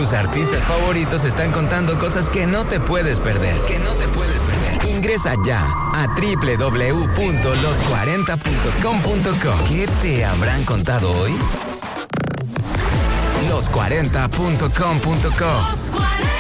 Tus artistas favoritos están contando cosas que no te puedes perder. Ingresa ya a www.los40.com.co. ¿Qué te habrán contado hoy? Los40.com.co.